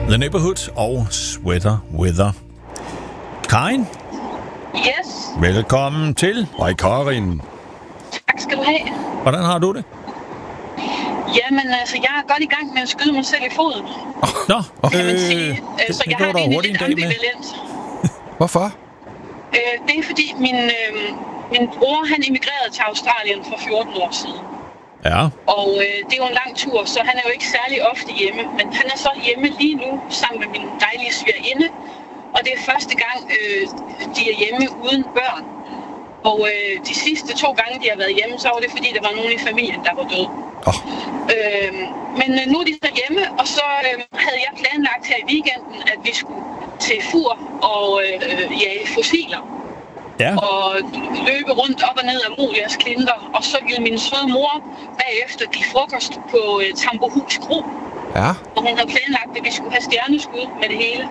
The Neighborhood og Sweater Weather. Karin? Yes. Velkommen til. Hej Karin. Tak skal du have. Hvordan har du det? Jamen, altså, jeg er godt i gang med at skyde mig selv i foden. Nå, kan man sige. Så jeg har det egentlig lidt ambivalent. Hvorfor? Det er fordi, min bror, han emigrerede til Australien for 14 år siden. Ja. Og det er jo en lang tur, så han er jo ikke særlig ofte hjemme. Men han er så hjemme lige nu, sammen med min dejlige svigerinde. Og det er første gang, de er hjemme uden børn. Og de sidste 2 gange, de har været hjemme, så var det fordi, der var nogen i familien, der var død. Men nu er de så hjemme, og så havde jeg planlagt her i weekenden, at vi skulle til Fur og jage fossiler. Ja. Og løbe rundt op og ned af Molias klinter. Og så ville min søde mor bagefter give frokost på Tambohus Kro. Ja. Og hun havde planlagt, at vi skulle have stjerneskud med det hele.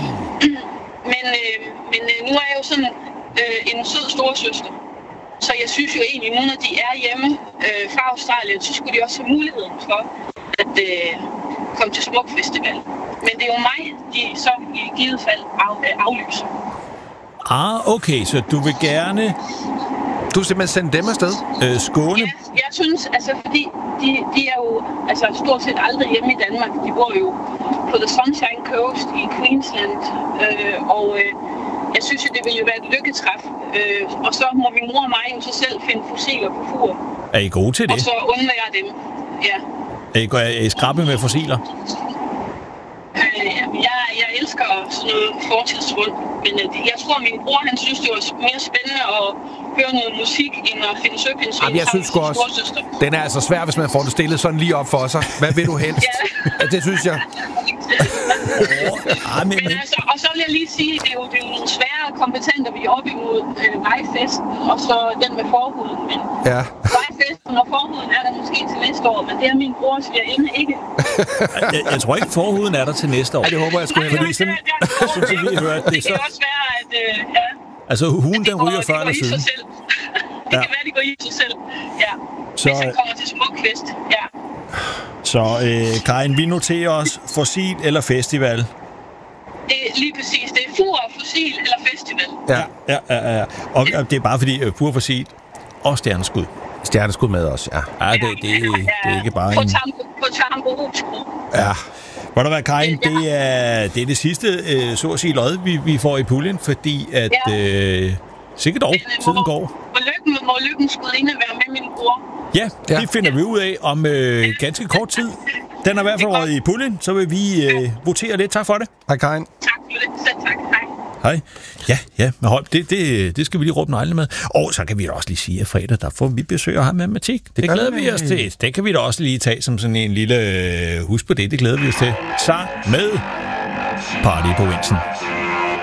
Men nu er jeg jo sådan en sød storesøster. Så jeg synes jo egentlig, at nu når de er hjemme fra Australien, så skulle de også have muligheden for at komme til Smuk Festival. Men det er jo mig, de så i givet fald aflyser. Okay, så du vil gerne... Du vil simpelthen sende dem afsted? Skåne? Ja, jeg synes, altså fordi de er jo altså stort set aldrig hjemme i Danmark. De bor jo på The Sunshine Coast i Queensland, og jeg synes jo, det ville jo være et lykketræf. Og så må min mor og mig jo så selv finde fossiler på Fur. Er I gode til det? Og så undvære dem, ja. Er I skrappe med fossiler? Jeg elsker sådan noget fortidsfund, men jeg tror, min bror han synes, det var mere spændende at høre noget musik, end at finde søpindsvin jeg synes også, den er altså svær, hvis man får det stillet sådan lige op for sig. Hvad vil du helst? Ja. Det synes jeg. Men altså, og så vil jeg lige sige, det er jo nogle svære kompetenter, vi er oppe imod vejfesten, og så den med forhuden. Men vejfesten og forhuden er der måske til næste år, men det er min bror svigerinde ikke. jeg tror ikke, forhuden er der til næste år. Ja, det håber jeg sgu ikke. Fordi sådan, synes jeg, vi har hørt, det kan også være, at... Altså, hunden, den ryger før eller siden. Det kan være, de går i sig selv. Ja. Så, hvis han kommer til Smuk Fest. Ja. Så, Karin, vi noterer os fossil eller festival. Det er lige præcis. Det er Fur, fossil eller festival. Ja. Og det er bare fordi Fur, fossil og stjerneskud. Stjerneskud med os, ja. Ja, det er ikke bare på Tambohus Kro. Ja. Hvor der var, Karin, det er det sidste, så at sige, lod, vi får i puljen, fordi at sikkert dog, tiden går. Må lykken skulle inde være med min bror. Ja, det finder vi ud af om ganske kort tid. Den er i hvert fald røget i puljen, så vil vi votere lidt. Tak for det. Hej, Karin. Tak for det. Selv tak. Hej. Ja, med Holm, det skal vi lige råbe negle med. Og så kan vi da også lige sige, at fredag, der får vi besøg af matematik. Det glæder vi os til. Det kan vi da også lige tage som sådan en lille husk på det. Det glæder vi os til. Sang med Party på Vinsen.